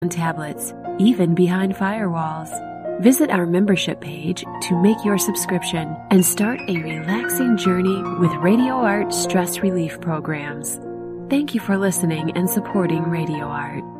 on tablets, even behind firewalls. Visit our membership page to make your subscription and start a relaxing journey with Radio Art stress relief programs. Thank you for listening and supporting Radio Art.